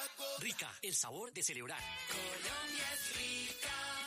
Rica, el sabor de celebrar. Colombia es rica.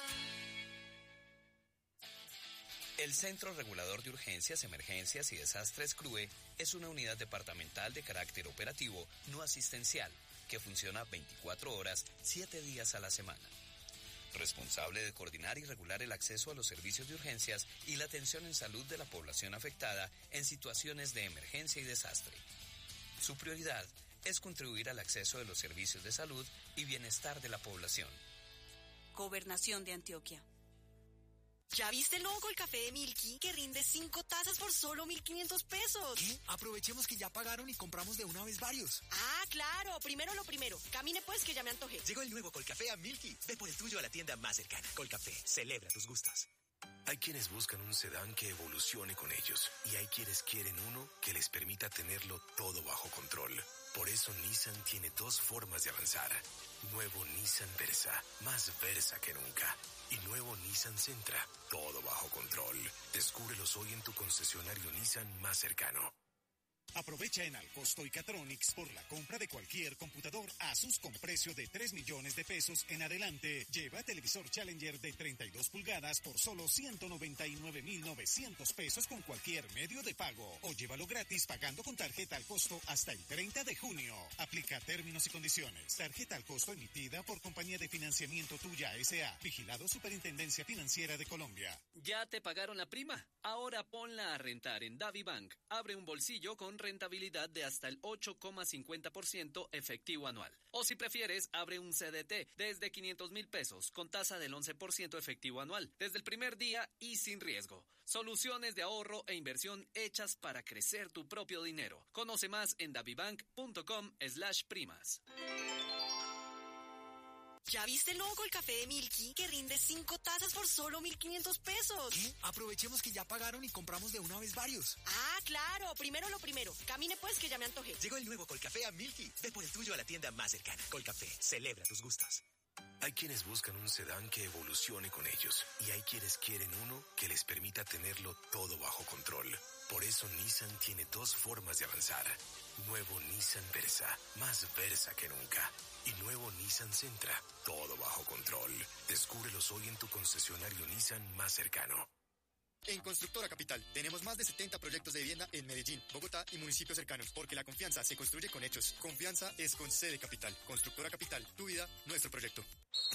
El Centro Regulador de Urgencias, Emergencias y Desastres CRUE es una unidad departamental de carácter operativo no asistencial que funciona 24 horas, 7 días a la semana. Responsable de coordinar y regular el acceso a los servicios de urgencias y la atención en salud de la población afectada en situaciones de emergencia y desastre. Su prioridad es contribuir al acceso de los servicios de salud y bienestar de la población. Gobernación de Antioquia. ¿Ya viste el nuevo Colcafé de Milky que rinde 5 tazas por solo 1.500 pesos? ¿Qué? Aprovechemos que ya pagaron y compramos de una vez varios. Ah, claro. Primero lo primero. Camine pues que ya me antojé. Llegó el nuevo Colcafé a Milky. Ve por el tuyo a la tienda más cercana. Colcafé, celebra tus gustos. Hay quienes buscan un sedán que evolucione con ellos y hay quienes quieren uno que les permita tenerlo todo bajo control. Por eso Nissan tiene dos formas de avanzar. Nuevo Nissan Versa, más Versa que nunca. Y nuevo Nissan Sentra, todo bajo control. Descúbrelos hoy en tu concesionario Nissan más cercano. Aprovecha en Alcosto y Catronics por la compra de cualquier computador Asus con precio de 3 millones de pesos en adelante. Lleva televisor Challenger de 32 pulgadas por solo 199.900 pesos con cualquier medio de pago. O llévalo gratis pagando con tarjeta al costo hasta el 30 de junio. Aplica términos y condiciones. Tarjeta al costo emitida por Compañía de Financiamiento Tuya S.A. Vigilado Superintendencia Financiera de Colombia. ¿Ya te pagaron la prima? Ahora ponla a rentar en DaviBank. Abre un bolsillo con rentabilidad de hasta el 8,50% efectivo anual. O si prefieres, abre un CDT desde 500,000 pesos con tasa del 11% efectivo anual, desde el primer día y sin riesgo. Soluciones de ahorro e inversión hechas para crecer tu propio dinero. Conoce más en davibank.com/primas. ¿Ya viste el nuevo Colcafé de Milky que rinde 5 tazas por solo 1.500 pesos? ¿Qué? Aprovechemos que ya pagaron y compramos de una vez varios. Ah, claro. Primero lo primero. Camine pues que ya me antojé. Llegó el nuevo Colcafé a Milky. Ve por el tuyo a la tienda más cercana. Colcafé, celebra tus gustos. Hay quienes buscan un sedán que evolucione con ellos y hay quienes quieren uno que les permita tenerlo todo bajo control. Por eso Nissan tiene dos formas de avanzar. Nuevo Nissan Versa, más Versa que nunca. Y nuevo Nissan Sentra, todo bajo control. Descúbrelos hoy en tu concesionario Nissan más cercano. En Constructora Capital tenemos más de 70 proyectos de vivienda en Medellín, Bogotá y municipios cercanos, porque la confianza se construye con hechos. Confianza es con C de Capital. Constructora Capital, tu vida, nuestro proyecto.